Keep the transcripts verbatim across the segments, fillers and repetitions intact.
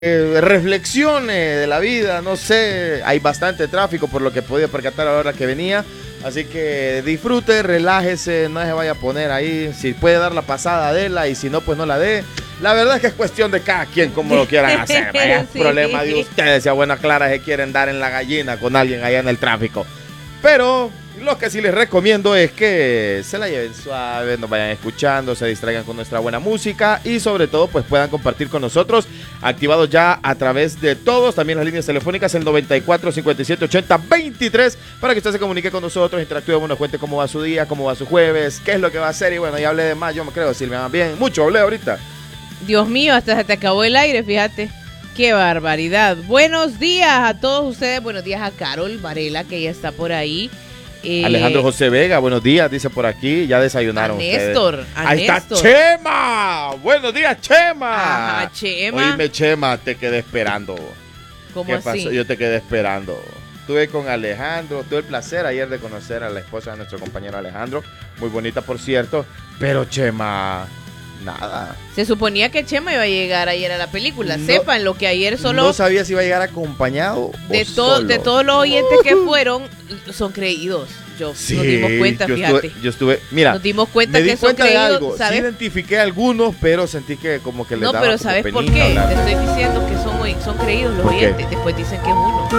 Eh, reflexiones de la vida, no sé, hay bastante tráfico por lo que podía percatar a la hora que venía, así que disfrute, relájese, no se vaya a poner ahí, si puede dar la pasada, déla, y si no, pues no la dé. La verdad es que es cuestión de cada quien como lo quieran hacer, vaya, sí. Problema de ustedes, si a buena clara se quieren dar en la gallina con alguien allá en el tráfico, pero lo que sí les recomiendo es que se la lleven suave, nos vayan escuchando, se distraigan con nuestra buena música y sobre todo pues puedan compartir con nosotros, activados ya a través de todos, también las líneas telefónicas, el noventa y cuatro, cincuenta y siete, ochenta, veintitrés, para que usted se comunique con nosotros, interactúe, nos cuente cómo va su día, cómo va su jueves, qué es lo que va a hacer y bueno, ya hablé de más, yo me creo, Silvia, bien, mucho hablé ahorita. Dios mío, hasta se te acabó el aire, fíjate. ¡Qué barbaridad! Buenos días a todos ustedes, buenos días a Carol Varela, que ya está por ahí. Eh, Alejandro José Vega, buenos días, dice por aquí, ya desayunaron. A Néstor, a Ahí Néstor. está Chema, buenos días Chema. Ajá, Chema. Oíme Chema, te quedé esperando. ¿Cómo ¿Qué así? pasó? Yo te quedé esperando. Estuve con Alejandro, tuve el placer ayer de conocer a la esposa de nuestro compañero Alejandro, muy bonita por cierto, pero Chema, nada. Se suponía que Chema iba a llegar ayer a la película, no, sepan lo que ayer solo... No sabía si iba a llegar acompañado de o todo, solo. De todos los oyentes que fueron, son creídos. Yo, sí, nos dimos cuenta, yo fíjate. Estuve, yo estuve, mira, nos dimos cuenta me di que son cuenta creídos, de algo. ¿sabes? Sí identifiqué a algunos, pero sentí que como que les no, daba pero como ¿sabes por penita qué? hablar. Te estoy diciendo que son, son creídos los ¿Por qué? oyentes. Después dicen que es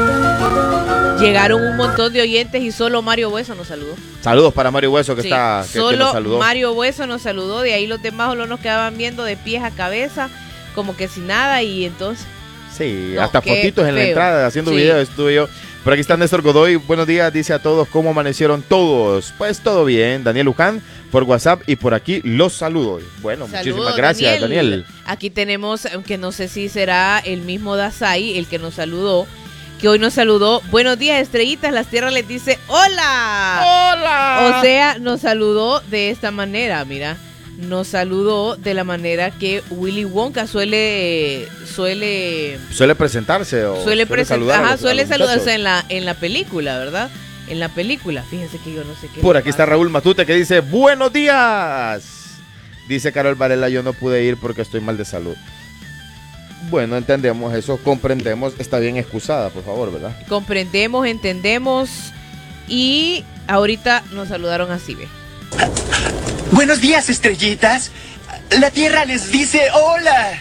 uno. Llegaron un montón de oyentes y solo Mario Hueso nos saludó. Saludos para Mario Hueso que sí, está que, solo que nos saludó. Mario Hueso nos saludó, de ahí los demás solo nos quedaban viendo de pies a cabeza, como que sin nada y entonces... Sí, no, hasta fotitos en la feo. entrada haciendo Sí. videos estuve yo. Por aquí está Néstor Godoy, buenos días, dice a todos cómo amanecieron todos. Pues todo bien, Daniel Luján por WhatsApp y por aquí los saludo. Bueno, Saludos, muchísimas gracias, Daniel. Daniel. Aquí tenemos, aunque no sé si será el mismo Dasai el que nos saludó, que hoy nos saludó. Buenos días, estrellitas, las tierras les dice ¡hola! ¡Hola! O sea, nos saludó de esta manera, mira. Nos saludó de la manera que Willy Wonka suele suele suele presentarse o suele, suele presen- saludar ajá, a los, suele a los saludarse muchachos. en la en la película, ¿verdad? En la película. Fíjense que yo no sé qué. Por le aquí pasa. está Raúl Matute que dice buenos días. Dice Carol Varela, yo no pude ir porque estoy mal de salud. Bueno, entendemos eso, comprendemos, está bien excusada, por favor, ¿verdad? Comprendemos, entendemos y ahorita nos saludaron así, ve. Buenos días, estrellitas. La Tierra les dice hola.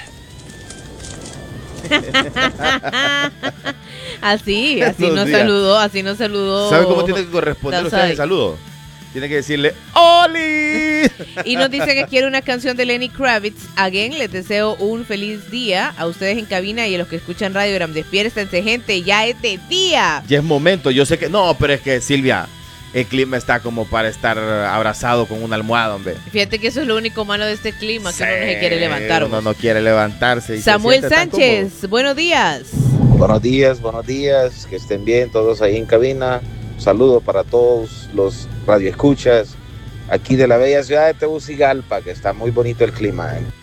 así, así Buenos nos días. saludó, así nos saludó. ¿Sabe cómo tiene que corresponder usted Dasai. el saludo? Tiene que decirle ¡Oli! Y nos dice que quiere una canción de Lenny Kravitz. Again, les deseo un feliz día a ustedes en cabina y a los que escuchan Radiogram. Despiértense, gente, ya es de día. Ya es momento, yo sé que... No, pero es que Silvia, el clima está como para estar abrazado con una almohada, hombre. Fíjate que eso es lo único malo de este clima, que Sí, uno no se quiere levantar. Uno no quiere levantarse. Y se Samuel siente tan Sánchez, buenos días. Buenos días, buenos días, que estén bien todos ahí en cabina. Saludos para todos los radioescuchas aquí de la bella ciudad de Tegucigalpa, que está muy bonito el clima. ¿eh?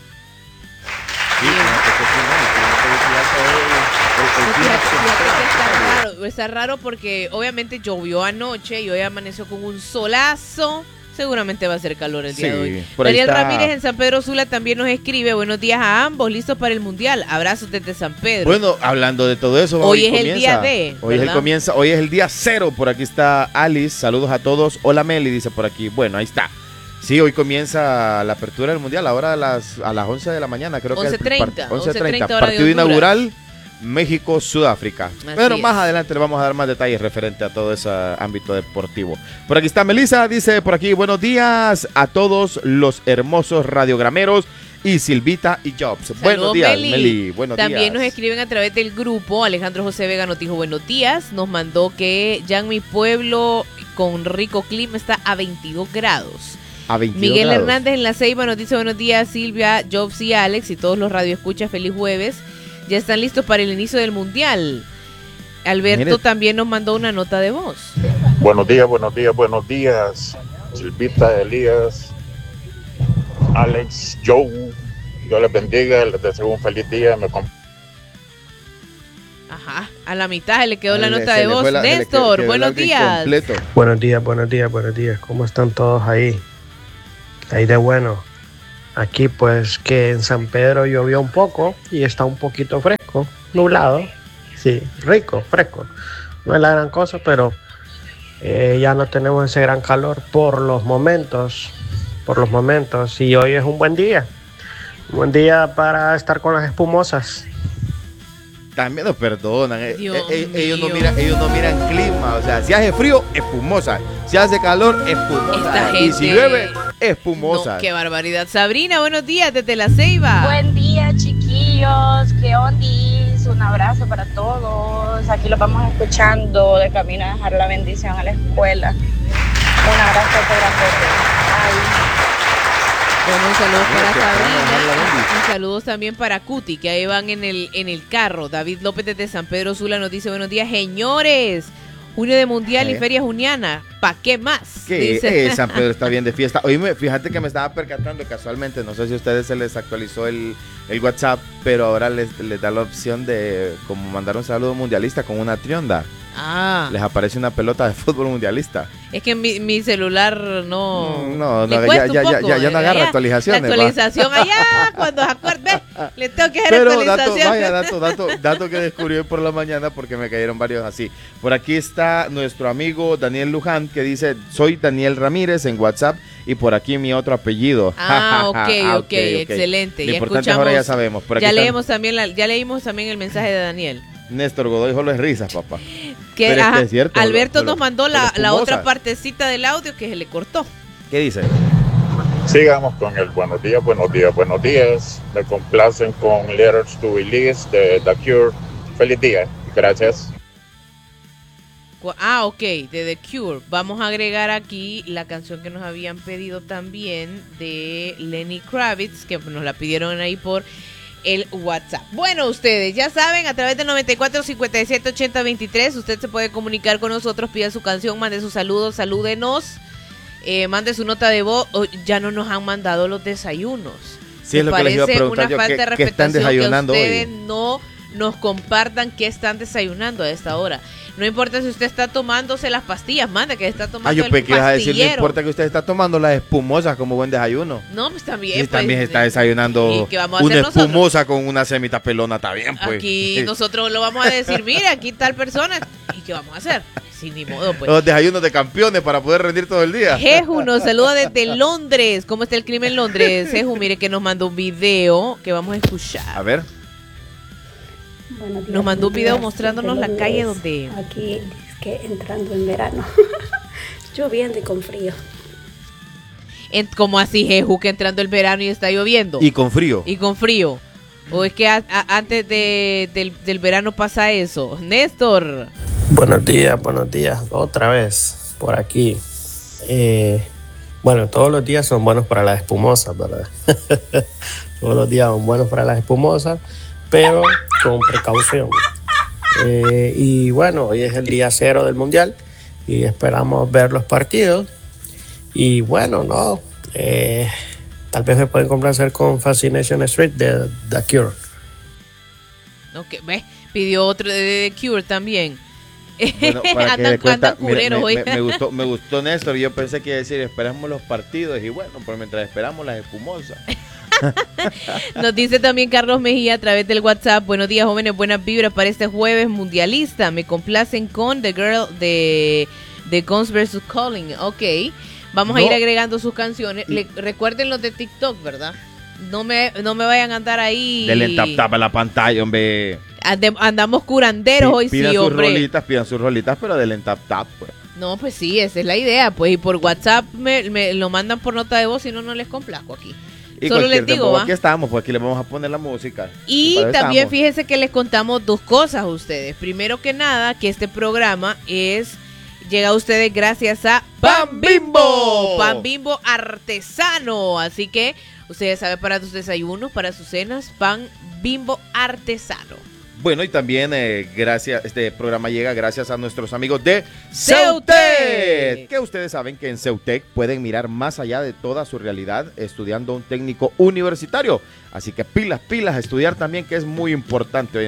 Sí, fíjate que sí, no, el clima- el- el clima Fíjate, se fíjate que está espera. raro, está raro porque obviamente llovió anoche y hoy amaneció con un solazo. Seguramente va a ser calor el día Sí, de hoy. por ahí Daniel está. Ramírez en San Pedro Sula también nos escribe. Buenos días a ambos, listos para el Mundial. Abrazos desde San Pedro. Bueno, hablando de todo eso, Hoy es el comienza- día de, hoy es el ¿verdad? comienza, hoy es el día cero. Por aquí está Alice, saludos a todos. Hola Meli, dice por aquí. Bueno, ahí está. Sí, hoy comienza la apertura del mundial, ahora a las a las once de la mañana, creo que once es el treinta, par- once treinta hora de partido Honduras. inaugural México Sudáfrica. Así Pero es. más adelante le vamos a dar más detalles referente a todo ese ámbito deportivo. Por aquí está Melissa, dice por aquí, buenos días a todos los hermosos radiogrameros y Silvita y Jobs. Saludos, Buenos días, Meli. Meli. Buenos También días. nos escriben a través del grupo. Alejandro José Vega nos dijo buenos días. Nos mandó que ya en mi pueblo con rico clima está a veintidós grados. A veintidós Miguel grados. Hernández en La Ceiba nos dice buenos días Silvia, Jobs y Alex y todos los radioescuchas, feliz jueves. Ya están listos para el inicio del mundial. Alberto Mire. también nos mandó una nota de voz. Buenos días, buenos días, buenos días. Silvita, Elías, Alex, Joe. Dios les bendiga, les deseo un feliz día. Me comp- Ajá, a la mitad se le quedó la Se le- nota se de le voz. fue la- se le Néstor, quedó- quedó el buenos audio días. incompleto. Buenos días, buenos días, buenos días. ¿Cómo están todos ahí? Ahí de bueno. Aquí pues que en San Pedro llovió un poco y está un poquito fresco, nublado, sí, rico, fresco. No es la gran cosa, pero eh, ya no tenemos ese gran calor por los momentos, por los momentos. Y hoy es un buen día, un buen día para estar con las espumosas. También nos perdonan. eh, Dios eh, ellos, no mío. miran, ellos no miran clima. O sea, si hace frío, espumosa. Si hace calor, espumosa. Esta Y si gente- llueve, espumosa. No, qué barbaridad. Sabrina, buenos días desde La Ceiba. Buen día, chiquillos, qué ondis, un abrazo para todos. Aquí los vamos escuchando de camino a dejar la bendición a la escuela. Un abrazo grandote. Ay. Bueno, un saludo para que Sabrina. van a dejar la bendición. Un saludo también para Cuti, que ahí van en el, en el carro. David López desde San Pedro Sula nos dice, buenos días, señores. Junio de Mundial y ¿Eh? Feria Juniana. ¿Pa' qué más? Que Dice. eh, San Pedro está bien de fiesta. Oíme, fíjate que me estaba percatando casualmente, no sé si a ustedes se les actualizó el, el WhatsApp, pero ahora les, les da la opción de como mandar un saludo mundialista con una trionda. Ah, Les aparece una pelota de fútbol mundialista. es que mi, mi celular no... Mm, no, le no, cuesta ya- un ya- ya- poco, ya- ya no eh, agarra allá, actualizaciones, La va. actualización allá, cuando se acuerde, le tengo que hacer Pero dato, actualización. vaya, dato, dato, dato que descubrí hoy por la mañana porque me cayeron varios así. Por aquí está nuestro amigo Daniel Luján que dice, soy Daniel Ramírez en WhatsApp y por aquí mi otro apellido. Ah, ok, Ah, ok, excelente. Lo Ya importante escuchamos, ahora ya sabemos. Por aquí ya está leemos también la- ya leímos también el mensaje de Daniel. Néstor Godoy solo es risas, papá. Que, Pero es que ajá, es cierto, Alberto solo- nos mandó solo la, la espumosa. otra partecita del audio que se le cortó. ¿Qué dice? Sigamos con el buenos días, buenos días, buenos días. Me complacen con Letters to Elise de The Cure. Feliz día. Gracias. Cu- Ah, ok, de The Cure. Vamos a agregar aquí la canción que nos habían pedido también de Lenny Kravitz, que nos la pidieron ahí por el WhatsApp. Bueno, ustedes ya saben, a través del noventa y cuatro, cincuenta y siete, ochenta, veintitrés, usted se puede comunicar con nosotros, pida su canción, mande sus saludos, salúdenos, eh, mande su nota de voz. Oh, ya no nos han mandado los desayunos. Sí, es Me lo que les iba a parece preguntar una yo, falta ¿qué- de qué están respetación desayunando que hoy? ustedes no nos compartan qué están desayunando a esta hora. No importa si usted está tomándose las pastillas, manda que está tomando Ah, yo el pensé que ibas a decir, no pastillero. importa que usted está tomando las espumosas como buen desayuno. No, pues también. Y pues, también está ¿y desayunando qué vamos a una hacer nosotros? espumosa con una semita pelona, está bien, pues. Aquí nosotros lo vamos a decir, mira, aquí tal persona. ¿Y qué vamos a hacer? Sin ni modo, pues. Los desayunos de campeones para poder rendir todo el día. Jeju nos saluda desde Londres. ¿Cómo está el clima en Londres? Jeju, mire que nos mandó un video que vamos a escuchar. A ver. Buenos días, Nos mandó un buenos video días, mostrándonos desde la calle Londres. donde... Aquí es que entrando en verano, lloviendo y con frío. En, como así, Jeju, que entrando el verano y está lloviendo. Y con frío. Y con frío. ¿O es que a- a- antes de, del, del verano pasa eso? Néstor. Buenos días, buenos días, otra vez por aquí. Eh, bueno, todos los días son buenos para las espumosas, ¿verdad? Todos los días son buenos para las espumosas, pero con precaución. Eh, y bueno, hoy es el día cero del Mundial y esperamos ver los partidos. Y bueno, no, eh, tal vez me pueden complacer con Fascination Street de The Cure. Ok, ve, pidió otro de The Cure también. Bueno, para que andan, dé cuenta, andan mira, culeros me, hoy. me- me gustó, me gustó Néstor y yo pensé que iba a decir esperamos los partidos y bueno, pues mientras esperamos las espumosas. Nos dice también Carlos Mejía a través del WhatsApp. Buenos días, jóvenes, buenas vibras para este jueves mundialista. Me complacen con The Girl de, de Guns versus. Calling. Ok, vamos a No. ir agregando sus canciones. Le- recuerden los de TikTok, ¿verdad? No me, no me vayan a andar ahí. Denle tap tap a la pantalla, hombre. Ande- andamos curanderos hoy, Pidan sí, sus hombre. rolitas, pidan sus rolitas, pero denle tap tap, pues. No, pues sí, esa es la idea. Pues y por WhatsApp me, me lo mandan por nota de voz, si no, no les complazco aquí. Y Solo cualquier les digo, tiempo, ¿va? aquí estamos, pues aquí le vamos a poner la música. Y para eso también estamos. fíjense que les contamos dos cosas a ustedes. Primero que nada, que este programa es llega a ustedes gracias a Pan Bimbo, Pan Bimbo artesano. Así que ustedes saben, para sus desayunos, para sus cenas, Pan Bimbo artesano. Bueno, y también eh, gracias, este programa llega gracias a nuestros amigos de Ceutec. Ceutec, que ustedes saben que en Ceutec pueden mirar más allá de toda su realidad estudiando un técnico universitario. Así que pilas, pilas, a estudiar también, que es muy importante hoy en día.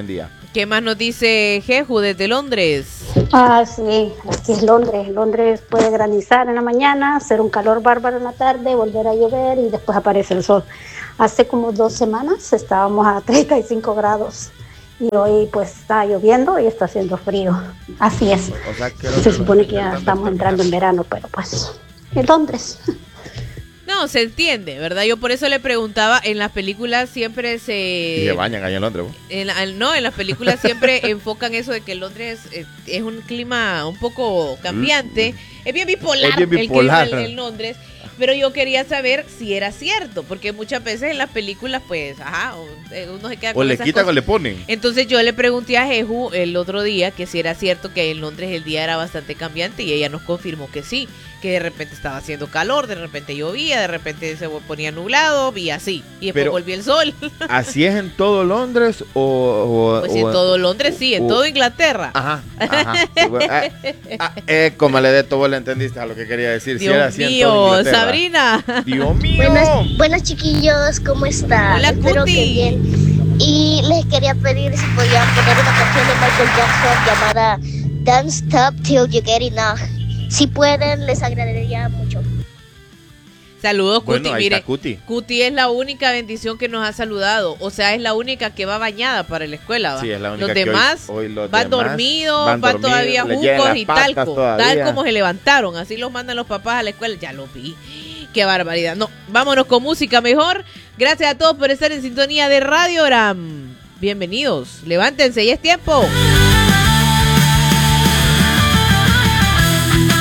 ¿Qué más nos dice Jeju desde Londres? Ah, sí, aquí es Londres. Londres puede granizar en la mañana, hacer un calor bárbaro en la tarde, volver a llover y después aparece el sol. Hace como dos semanas estábamos a treinta y cinco grados y hoy pues está lloviendo y está haciendo frío. Así es. O sea, que Se supone que ya estamos entrando en verano, pero pues en Londres. No, se entiende, ¿verdad? Yo por eso le preguntaba, en las películas siempre se... Y se bañan allá en Londres, ¿no? En la- no, en las películas siempre enfocan eso de que Londres es, es un clima un poco cambiante. Mm. Es bien bipolar, Es bien bipolar. el clima en, en Londres. Pero yo quería saber si era cierto, porque muchas veces en las películas, pues, ajá, uno se queda con O le esas quitan cosas. o le ponen. Entonces yo le pregunté a Jeju el otro día que si era cierto que en Londres el día era bastante cambiante y ella nos confirmó que sí, que de repente estaba haciendo calor, de repente llovía, de repente se ponía nublado y así, y después Pero, volvió el sol. ¿así es en todo Londres o...? o Pues o en todo Londres sí, en o- todo Inglaterra. Ajá, ajá. Ah, ah, eh, como le de todo, le entendiste a lo que quería decir. Si Dios era así en mío, toda Inglaterra. Sabrina. Dios mío. Buenas, buenas chiquillos, ¿cómo están? Hola, Espero Cuti. que bien. Y les quería pedir si podían poner una canción de Michael Jackson llamada Don't Stop Till You Get Enough. Si pueden, les agradaría mucho. Saludos, Cuti. Bueno, ahí Mire, está Cuti. Cuti es la única bendición que nos ha saludado. O sea, es la única que va bañada para la escuela. ¿va? Sí, es la única los que hoy- demás hoy los van demás dormidos, van van, dormidos, todavía les llegan juncos las y patas talco. todavía. Tal como se levantaron. Así los mandan los papás a la escuela. Ya lo vi. Qué barbaridad. No, vámonos con música mejor. Gracias a todos por estar en sintonía de Radiogram. Bienvenidos. Levántense, ya es tiempo.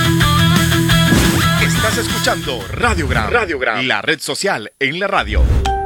Estás escuchando Radiogram, Radiogram, la red social en la radio.